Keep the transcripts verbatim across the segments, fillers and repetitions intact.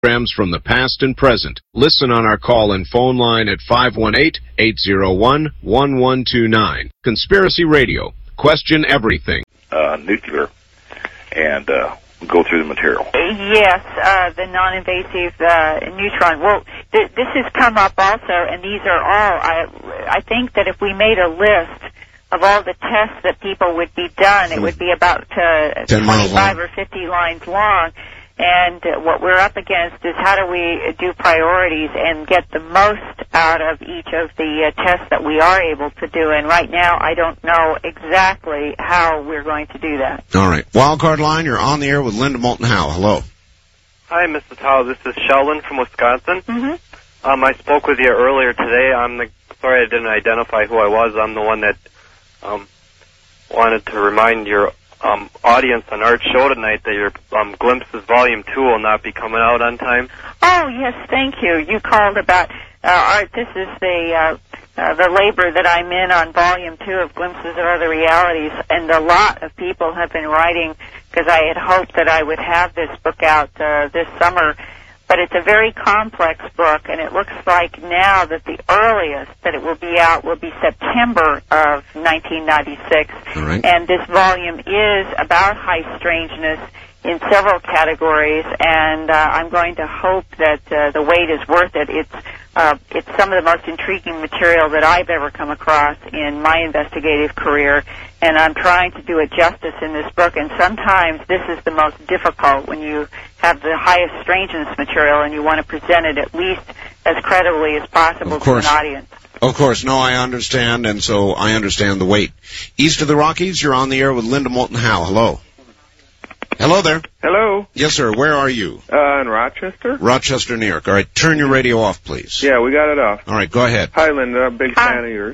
Programs from the past and present. Listen on our call-in phone line at five one eight, eight zero one, one one two nine. Conspiracy Radio. Question everything. Uh, nuclear. And uh, go through the material. Yes, uh, the non-invasive uh, neutron. Well, th- this has come up also, and these are all, I, I think that if we made a list of all the tests that people would be done, it would be about uh, twenty-five or fifty lines long. And uh, what we're up against is how do we do priorities and get the most out of each of the uh, tests that we are able to do. And right now, I don't know exactly how we're going to do that. All right. Wildcard line, you're on the air with Linda Moulton Howe. Hello. Hi, Missus Howe. This is Sheldon from Wisconsin. Mm-hmm. Um, I spoke with you earlier today. I'm the, sorry I didn't identify who I was. I'm the one that um, wanted to remind your Um, audience on our show tonight that your um, Glimpses Volume two will not be coming out on time. Oh, yes, thank you. You called about, uh, Art, this is the, uh, uh, the labor that I'm in on Volume two of Glimpses of Other Realities, and a lot of people have been writing, because I had hoped that I would have this book out uh, this summer. But it's a very complex book, and it looks like now that the earliest that it will be out will be September of nineteen ninety-six. All right. And this volume is about high strangeness in several categories, and uh, I'm going to hope that uh, the wait is worth it. It's uh, it's some of the most intriguing material that I've ever come across in my investigative career, and I'm trying to do it justice in this book. And sometimes this is the most difficult when you have the highest strangeness material and you want to present it at least as credibly as possible to an audience. Of course. No, I understand, and so I understand the wait. East of the Rockies, you're on the air with Linda Moulton Howe. Hello. Hello there. Hello. Yes, sir. Where are you? Uh, in Rochester. Rochester, New York. All right. Turn your radio off, please. Yeah, we got it off. All right. Go ahead. Hi, Linda. Big Hi. fan of yours.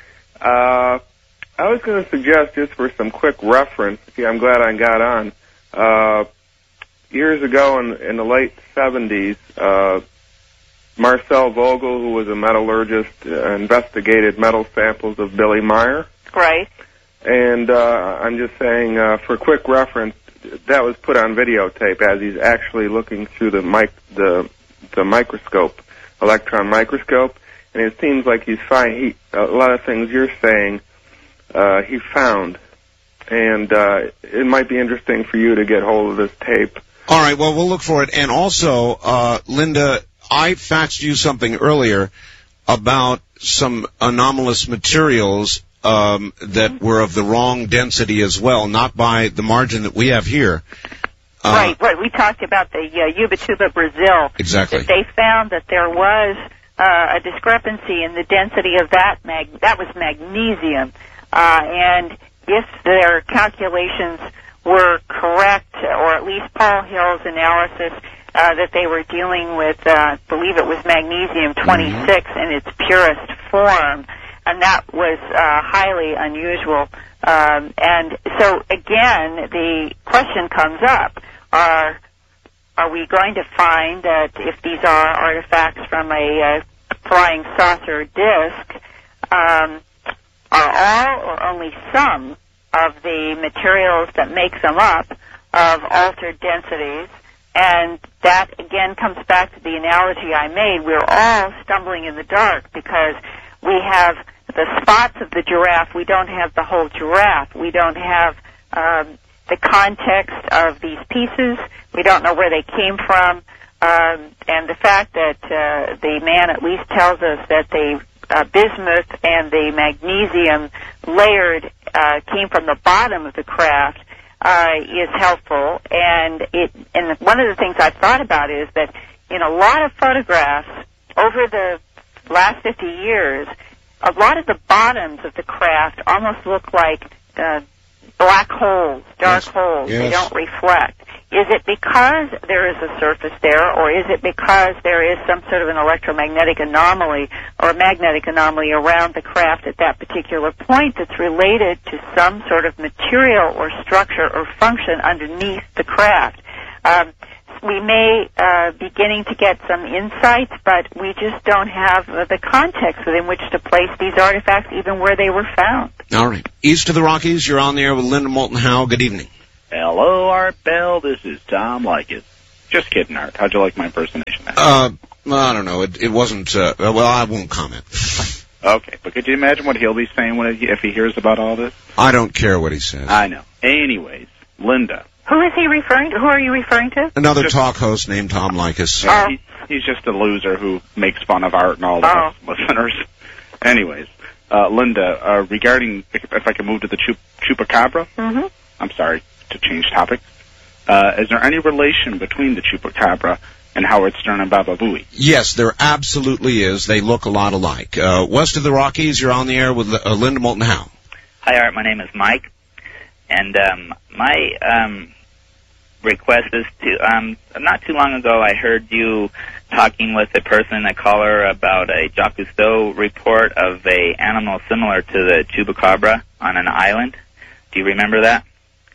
Uh, I was going to suggest, just for some quick reference, yeah, I'm glad I got on. Uh, years ago in, in the late seventies, uh, Marcel Vogel, who was a metallurgist, uh, investigated metal samples of Billy Meyer. Right. And uh, I'm just saying, uh, for quick reference, that was put on videotape as he's actually looking through the mic, the the microscope, electron microscope, and it seems like he's fine. He a lot of things you're saying, uh, he found, and uh, it might be interesting for you to get hold of this tape. All right. Well, we'll look for it. And also, uh, Linda, I faxed you something earlier about some anomalous materials Um, that were of the wrong density as well, not by the margin that we have here. Uh, right, right. We talked about the uh, Ubatuba, Brazil. Exactly. That they found that there was uh, a discrepancy in the density of that mag. That was magnesium, uh, and if their calculations were correct, or at least Paul Hill's analysis, uh, that they were dealing with, uh, I believe it was magnesium twenty-six mm-hmm. in its purest form. And that was uh, highly unusual. Um, and so, again, the question comes up, are, are we going to find that if these are artifacts from a uh, flying saucer disk, um, are all or only some of the materials that make them up of altered densities? And that, again, comes back to the analogy I made. We're all stumbling in the dark because we have the spots of the giraffe. We don't have the whole giraffe. We don't have um, the context of these pieces. We don't know where they came from. Um, and the fact that uh, the man at least tells us that the uh, bismuth and the magnesium layered uh, came from the bottom of the craft uh, is helpful. And it. And one of the things I've thought about is that in a lot of photographs over the last fifty years, a lot of the bottoms of the craft almost look like uh, black holes, dark yes. holes. Yes. They don't reflect. Is it because there is a surface there, or is it because there is some sort of an electromagnetic anomaly or a magnetic anomaly around the craft at that particular point that's related to some sort of material or structure or function underneath the craft? Um, we may uh, beginning to get some insights, but we just don't have uh, the context within which to place these artifacts, even where they were found. All right. East of the Rockies, you're on the air with Linda Moulton Howe. Good evening. Hello, Art Bell. This is Tom Likas. Just kidding, Art. How'd you like my impersonation? Uh, I don't know. It, it wasn't, uh, well, I won't comment. Okay, but could you imagine what he'll be saying when he, if he hears about all this? I don't care what he says. I know. Anyways, Linda. Who is he referring to? Who are you referring to? Another Just, talk host named Tom Likas. Yeah, Oh. he, he's just a loser who makes fun of Art and all the Oh. listeners. Anyways, uh, Linda, uh, regarding if, if I can move to the chup, chupacabra, Mm-hmm. I'm sorry to change topics. Uh, is there any relation between the chupacabra and Howard Stern and Baba Booey? Yes, there absolutely is. They look a lot alike. Uh, west of the Rockies, you're on the air with uh, Linda Moulton Howe. Hi, Art. My name is Mike, and um, my um, request is to. Um, not too long ago, I heard you talking with a person, a caller, about a Jacques Cousteau report of a animal similar to the chupacabra on an island. Do you remember that?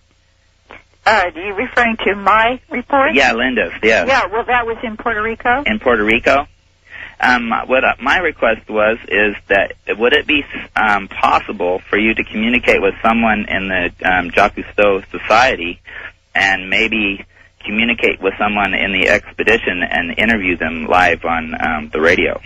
Uh, are you referring to my report? Yeah, Linda's. Yeah. Yeah, well, that was in Puerto Rico. In Puerto Rico. Um, what uh, my request was is that would it be um, possible for you to communicate with someone in the um, Jacques Cousteau Society and maybe communicate with someone in the expedition and interview them live on um, the radio?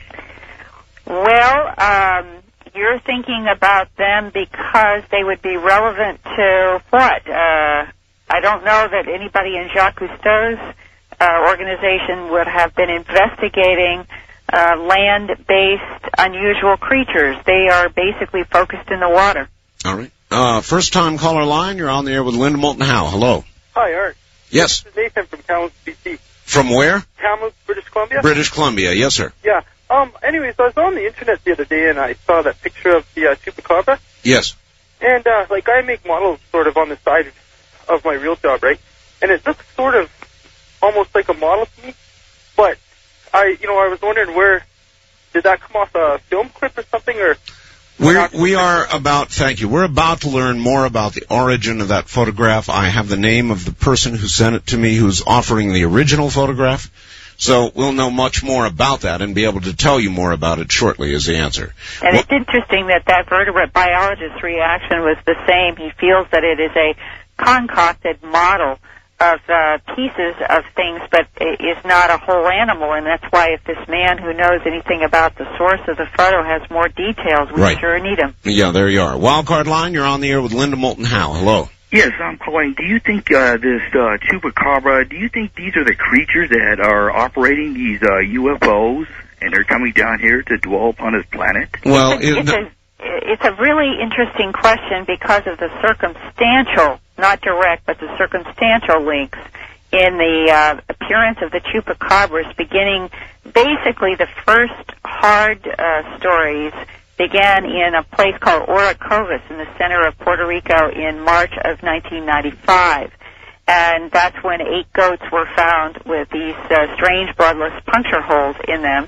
Well, um, you're thinking about them because they would be relevant to what? Uh, I don't know that anybody in Jacques Cousteau's uh, organization would have been investigating uh, land-based unusual creatures. They are basically focused in the water. All right. Uh, first-time caller line, you're on the air with Linda Moulton Howe. Hello. Hi, Art. Yes. This is Nathan from Kamloops, B C. From where? Kamloops, British Columbia? British Columbia. Yes, sir. Yeah. Um, anyways, I was on the internet the other day and I saw that picture of the uh, chupacabra. Yes. And, uh, like, I make models sort of on the side of my real job, right? And it looks sort of almost like a model to me. But I, you know, I was wondering where, did that come off a film clip or something, or? We're, we are about, thank you, we're about to learn more about the origin of that photograph. I have the name of the person who sent it to me who's offering the original photograph. So we'll know much more about that and be able to tell you more about it shortly is the answer. And well, it's interesting that that vertebrate biologist's reaction was the same. He feels that it is a concocted model of uh, pieces of things, but it is not a whole animal, and that's why if this man who knows anything about the source of the photo has more details, we right. sure need him. Yeah, there you are. Wildcard line, you're on the air with Linda Moulton Howe. Hello. Yes, I'm calling. Do you think uh, this uh, chupacabra, do you think these are the creatures that are operating these uh, U F Os, and they're coming down here to dwell upon this planet? Well, it's a, it's, a, it's a really interesting question because of the circumstantial, not direct, but the circumstantial links in the uh, appearance of the chupacabras, beginning basically the first hard uh, stories began in a place called Orocovis in the center of Puerto Rico in March of nineteen ninety-five. And that's when eight goats were found with these uh, strange bloodless puncture holes in them.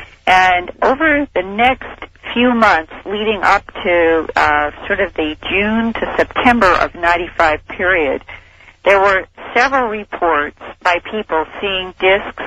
And over the next few months leading up to uh, sort of the June to September of ninety-five period, there were several reports by people seeing discs,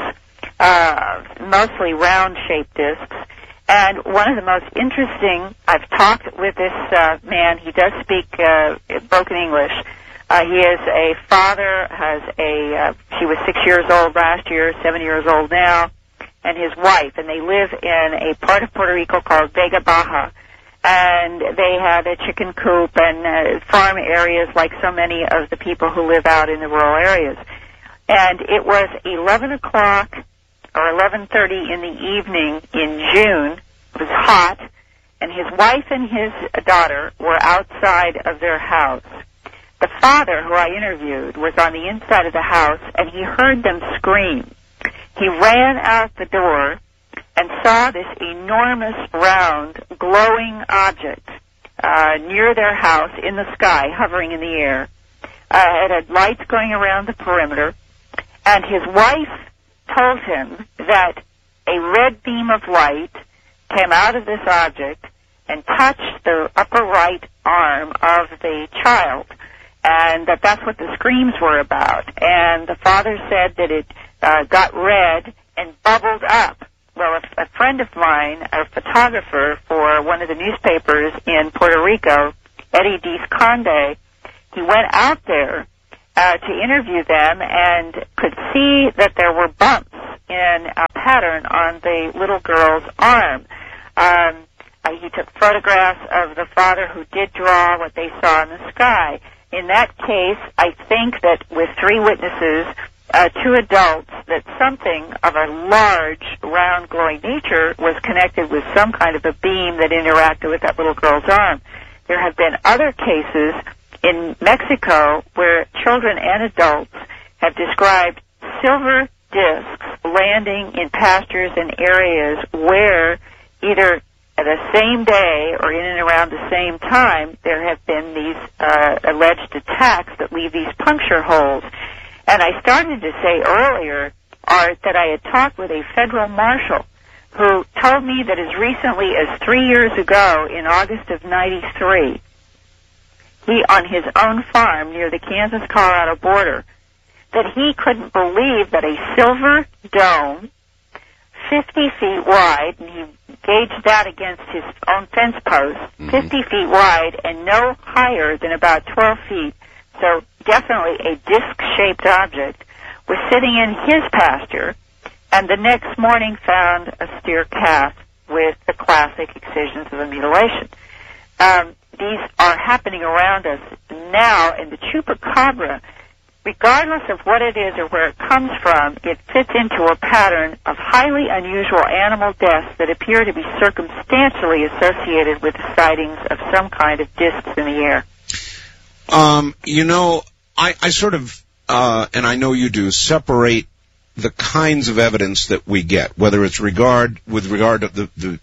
uh, mostly round-shaped discs. And one of the most interesting, I've talked with this uh, man, he does speak uh, broken English. Uh, he is a father, has a, uh, she was six years old last year, seven years old now, and his wife, and they live in a part of Puerto Rico called Vega Baja. And they have a chicken coop and uh, farm areas like so many of the people who live out in the rural areas. And it was eleven o'clock or eleven thirty in the evening in June. It was hot, and his wife and his daughter were outside of their house. The father, who I interviewed, was on the inside of the house, and he heard them scream. He ran out the door and saw this enormous, round, glowing object uh, near their house in the sky, hovering in the air. Uh, it had lights going around the perimeter, and his wife told him that a red beam of light came out of this object and touched the upper right arm of the child, and that that's what the screams were about. And the father said that it uh, got red and bubbled up. Well, a, a friend of mine, a photographer for one of the newspapers in Puerto Rico, Eddie Diz Conde, he went out there uh, to interview them and could see that there were bumps in a pattern on the little girl's arm. Um, uh, he took photographs of the father who did draw what they saw in the sky. In that case, I think that with three witnesses, uh, two adults, that something of a large, round, glowing nature was connected with some kind of a beam that interacted with that little girl's arm. There have been other cases in Mexico where children and adults have described silver discs landing in pastures and areas where either the same day or in and around the same time there have been these uh, alleged attacks that leave these puncture holes. And I started to say earlier, Art, that I had talked with a federal marshal who told me that as recently as three years ago, in August of ninety-three, he, on his own farm near the Kansas-Colorado border, that he couldn't believe that a silver dome, fifty feet wide, and he gauged that against his own fence post, mm-hmm. fifty feet wide and no higher than about twelve feet, so definitely a disc-shaped object, was sitting in his pasture, and the next morning found a steer calf with the classic excisions of a mutilation. Um, these are happening around us now, and the chupacabra, regardless of what it is or where it comes from, it fits into a pattern of highly unusual animal deaths that appear to be circumstantially associated with the sightings of some kind of discs in the air. Um, you know, I, I sort of, uh, and I know you do, separate the kinds of evidence that we get, whether it's regard with regard to the, the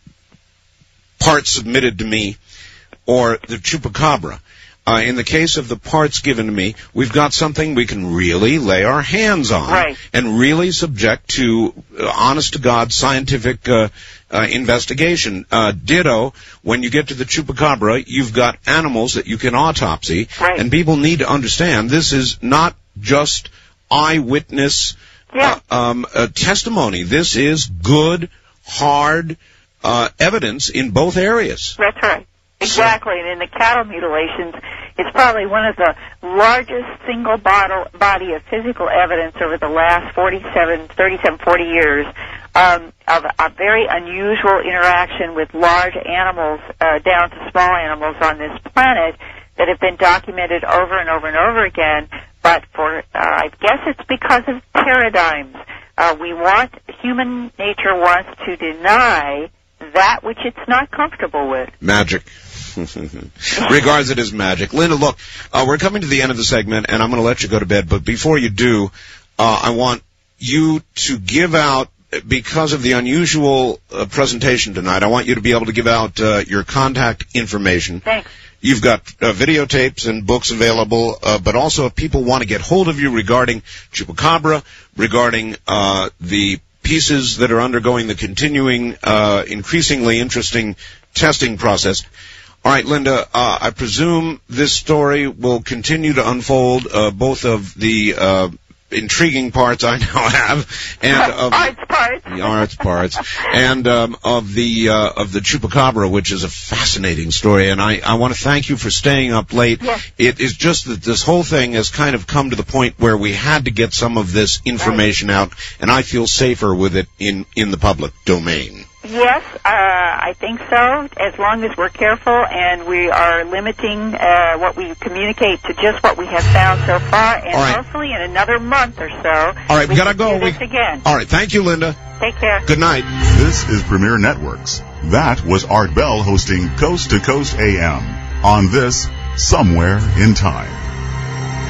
parts submitted to me or the chupacabra. Uh, in the case of the parts given to me, we've got something we can really lay our hands on, right, and really subject to uh, honest-to-God scientific uh, uh, investigation. Uh, ditto, when you get to the chupacabra, you've got animals that you can autopsy, right, and people need to understand this is not just eyewitness yeah. uh, um, uh, testimony. This is good, hard uh, evidence in both areas. That's right. Exactly, and in the cattle mutilations, it's probably one of the largest single bottle, body of physical evidence over the last forty-seven, thirty-seven, forty years um, of a very unusual interaction with large animals uh, down to small animals on this planet that have been documented over and over and over again. But for, uh, I guess it's because of paradigms. Uh, we want, human nature wants to deny that which it's not comfortable with. Magic. Regards it as magic. Linda, look, uh, we're coming to the end of the segment, and I'm going to let you go to bed. But before you do, uh, I want you to give out, because of the unusual uh, presentation tonight, I want you to be able to give out uh, your contact information. Thanks. You've got uh, videotapes and books available, uh, but also if people want to get hold of you regarding chupacabra, regarding uh, the pieces that are undergoing the continuing, uh, increasingly interesting testing process. All right, Linda, uh, I presume this story will continue to unfold, uh, both of the uh, intriguing parts I now have, and of arts parts, the arts parts, and um, of the uh, of the chupacabra, which is a fascinating story. And I, I want to thank you for staying up late. Yes. It is just that this whole thing has kind of come to the point where we had to get some of this information right. out, and I feel safer with it in in the public domain. Yes, uh, I think so, as long as we're careful and we are limiting uh, what we communicate to just what we have found so far, and right. hopefully in another month or so, All right, we, we gotta can go. do this we... again. All right, thank you, Linda. Take care. Good night. This is Premier Networks. That was Art Bell hosting Coast to Coast A M on this Somewhere in Time.